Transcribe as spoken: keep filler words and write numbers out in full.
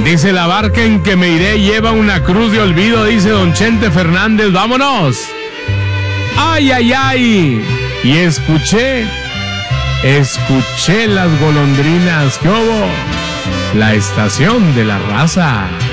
Dice la barca en que me iré lleva una cruz de olvido, dice don Chente Fernández. ¡Vámonos! ¡Ay, ay, ay! Y escuché, escuché las golondrinas. ¿Qué hubo? La estación de la raza.